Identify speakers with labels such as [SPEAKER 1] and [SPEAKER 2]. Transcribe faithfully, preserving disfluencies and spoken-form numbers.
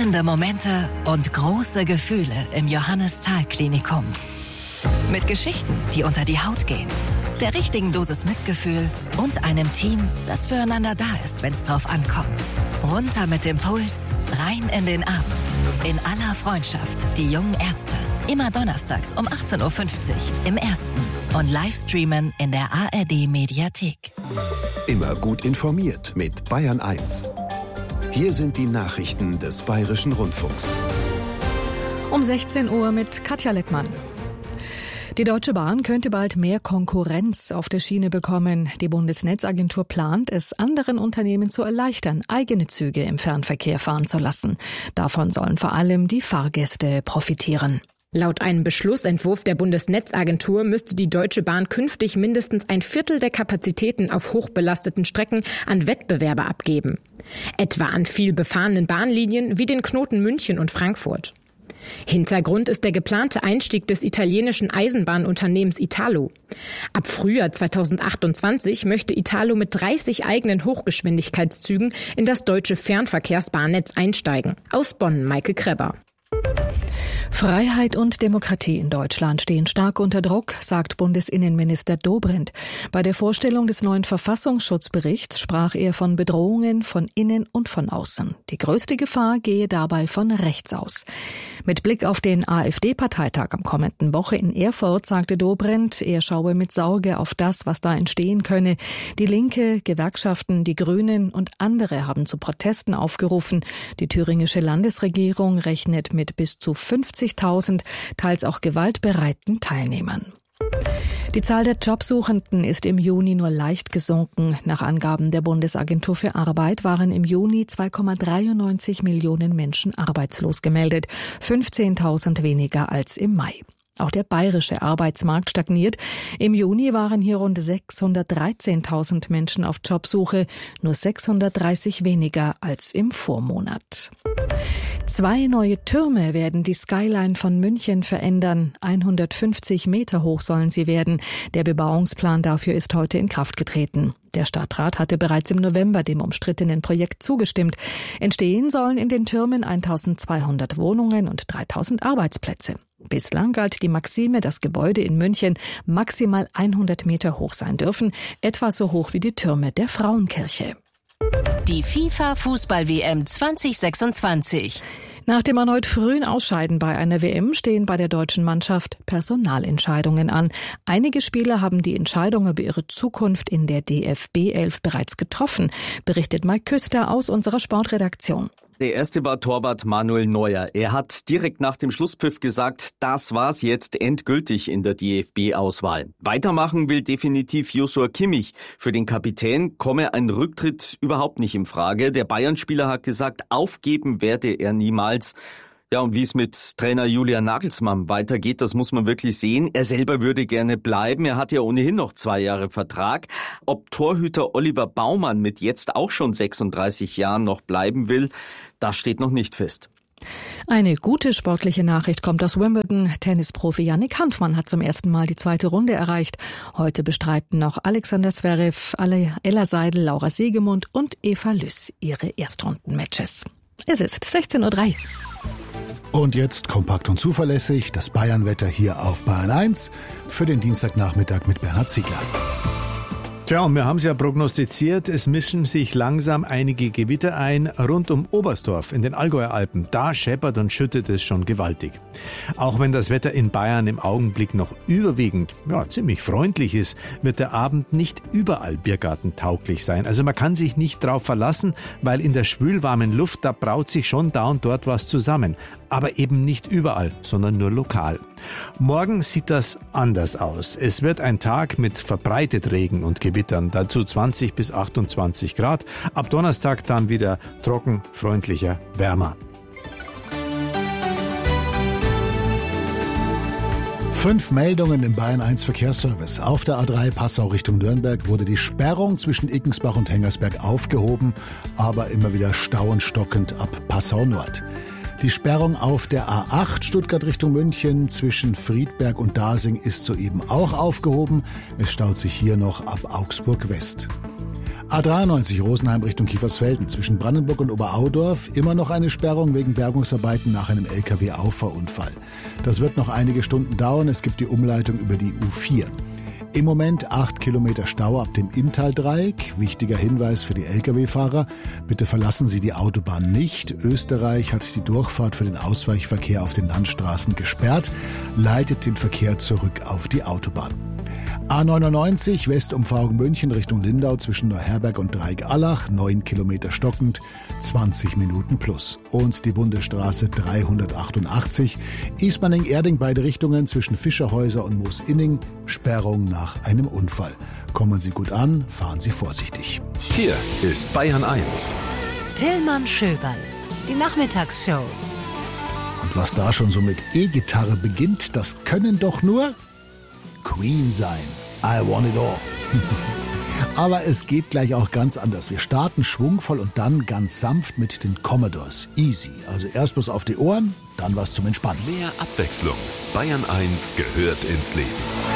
[SPEAKER 1] Bewegende Momente und große Gefühle im Johannes-Thal-Klinikum. Mit Geschichten, die unter die Haut gehen, der richtigen Dosis Mitgefühl und einem Team, das füreinander da ist, wenn es drauf ankommt. Runter mit dem Puls, rein in den Abend. In aller Freundschaft, die jungen Ärzte. Immer donnerstags um achtzehn Uhr fünfzig im Ersten und Livestreamen in der A R D-Mediathek.
[SPEAKER 2] Immer gut informiert mit Bayern eins. Hier sind die Nachrichten des Bayerischen Rundfunks.
[SPEAKER 3] Um sechzehn Uhr mit Katja Lettmann. Die Deutsche Bahn könnte bald mehr Konkurrenz auf der Schiene bekommen. Die Bundesnetzagentur plant, es anderen Unternehmen zu erleichtern, eigene Züge im Fernverkehr fahren zu lassen. Davon sollen vor allem die Fahrgäste profitieren.
[SPEAKER 4] Laut einem Beschlussentwurf der Bundesnetzagentur müsste die Deutsche Bahn künftig mindestens ein Viertel der Kapazitäten auf hochbelasteten Strecken an Wettbewerber abgeben. Etwa an viel befahrenen Bahnlinien wie den Knoten München und Frankfurt. Hintergrund ist der geplante Einstieg des italienischen Eisenbahnunternehmens Italo. Ab Frühjahr zweitausendachtundzwanzig möchte Italo mit dreißig eigenen Hochgeschwindigkeitszügen in das deutsche Fernverkehrsbahnnetz einsteigen. Aus Bonn, Maike Kreber.
[SPEAKER 3] Freiheit und Demokratie in Deutschland stehen stark unter Druck, sagt Bundesinnenminister Dobrindt. Bei der Vorstellung des neuen Verfassungsschutzberichts sprach er von Bedrohungen von innen und von außen. Die größte Gefahr gehe dabei von rechts aus. Mit Blick auf den AfD-Parteitag am kommenden Woche in Erfurt sagte Dobrindt, er schaue mit Sorge auf das, was da entstehen könne. Die Linke, Gewerkschaften, die Grünen und andere haben zu Protesten aufgerufen. Die thüringische Landesregierung rechnet mit bis zu fünfzigtausend, teils auch gewaltbereiten Teilnehmern. Die Zahl der Jobsuchenden ist im Juni nur leicht gesunken. Nach Angaben der Bundesagentur für Arbeit waren im Juni zwei Komma dreiundneunzig Millionen Menschen arbeitslos gemeldet, fünfzehntausend weniger als im Mai. Auch der bayerische Arbeitsmarkt stagniert. Im Juni waren hier rund sechshundertdreizehntausend Menschen auf Jobsuche, nur sechshundertdreißig weniger als im Vormonat. Zwei neue Türme werden die Skyline von München verändern. hundertfünfzig Meter hoch sollen sie werden. Der Bebauungsplan dafür ist heute in Kraft getreten. Der Stadtrat hatte bereits im November dem umstrittenen Projekt zugestimmt. Entstehen sollen in den Türmen eintausendzweihundert Wohnungen und dreitausend Arbeitsplätze. Bislang galt die Maxime, dass Gebäude in München maximal hundert Meter hoch sein dürfen, etwa so hoch wie die Türme der Frauenkirche.
[SPEAKER 1] Die FIFA-Fußball-W M zwanzig sechsundzwanzig.
[SPEAKER 3] Nach dem erneut frühen Ausscheiden bei einer W M stehen bei der deutschen Mannschaft Personalentscheidungen an. Einige Spieler haben die Entscheidung über ihre Zukunft in der D F B elf bereits getroffen, berichtet Mike Küster aus unserer Sportredaktion.
[SPEAKER 5] Der erste war Torwart Manuel Neuer. Er hat direkt nach dem Schlusspfiff gesagt, das war's jetzt endgültig in der D F B-Auswahl. Weitermachen will definitiv Joshua Kimmich. Für den Kapitän komme ein Rücktritt überhaupt nicht in Frage. Der Bayern-Spieler hat gesagt, aufgeben werde er niemals. Ja, und wie es mit Trainer Julian Nagelsmann weitergeht, das muss man wirklich sehen. Er selber würde gerne bleiben. Er hat ja ohnehin noch zwei Jahre Vertrag. Ob Torhüter Oliver Baumann mit jetzt auch schon sechsunddreißig Jahren noch bleiben will, das steht noch nicht fest.
[SPEAKER 3] Eine gute sportliche Nachricht kommt aus Wimbledon. Tennisprofi Yannick Hanfmann hat zum ersten Mal die zweite Runde erreicht. Heute bestreiten noch Alexander Zverev, Ella Seidel, Laura Siegemund und Eva Lüss ihre Erstrundenmatches. Es ist sechzehn Uhr drei.
[SPEAKER 6] Und jetzt kompakt und zuverlässig das Bayern-Wetter hier auf Bayern eins für den Dienstagnachmittag mit Bernhard Ziegler.
[SPEAKER 7] Tja, und wir haben es ja prognostiziert, es mischen sich langsam einige Gewitter ein rund um Oberstdorf in den Allgäuer Alpen. Da scheppert und schüttet es schon gewaltig. Auch wenn das Wetter in Bayern im Augenblick noch überwiegend ja, ziemlich freundlich ist, wird der Abend nicht überall biergartentauglich sein. Also man kann sich nicht drauf verlassen, weil in der schwülwarmen Luft, da braut sich schon da und dort was zusammen. Aber eben nicht überall, sondern nur lokal. Morgen sieht das anders aus. Es wird ein Tag mit verbreitet Regen und Gewittern, dazu zwanzig bis achtundzwanzig Grad. Ab Donnerstag dann wieder trocken, freundlicher, wärmer.
[SPEAKER 6] Fünf Meldungen im Bayern eins Verkehrsservice. Auf der A drei Passau Richtung Nürnberg wurde die Sperrung zwischen Iggensbach und Hengersberg aufgehoben, aber immer wieder Stau und stockend ab Passau Nord. Die Sperrung auf der A acht Stuttgart Richtung München zwischen Friedberg und Dasing ist soeben auch aufgehoben. Es staut sich hier noch ab Augsburg West. A dreiundneunzig Rosenheim Richtung Kiefersfelden. Zwischen Brandenburg und Oberaudorf immer noch eine Sperrung wegen Bergungsarbeiten nach einem L K W-Auffahrunfall. Das wird noch einige Stunden dauern. Es gibt die Umleitung über die U vier. Im Moment acht Kilometer Stau ab dem Inntal-Dreieck. Wichtiger Hinweis für die L K W-Fahrer: Bitte verlassen Sie die Autobahn nicht. Österreich hat die Durchfahrt für den Ausweichverkehr auf den Landstraßen gesperrt, leitet den Verkehr zurück auf die Autobahn. A neunundneunzig Westumfahrung München Richtung Lindau zwischen Neuherberg und Dreieck-Allach, neun Kilometer stockend, zwanzig Minuten plus. Und die Bundesstraße dreihundertachtundachtzig Ismaning-Erding, beide Richtungen zwischen Fischerhäuser und Moosinning, Sperrung nach einem Unfall. Kommen Sie gut an, fahren Sie vorsichtig.
[SPEAKER 2] Hier ist Bayern eins.
[SPEAKER 8] Tillmann Schöberl, die Nachmittagsshow.
[SPEAKER 6] Und was da schon so mit E-Gitarre beginnt, das können doch nur Queen sein. I want it all. Aber es geht gleich auch ganz anders. Wir starten schwungvoll und dann ganz sanft mit den Commodores. Easy. Also erst was auf die Ohren, dann was zum Entspannen.
[SPEAKER 2] Mehr Abwechslung. Bayern eins gehört ins Leben.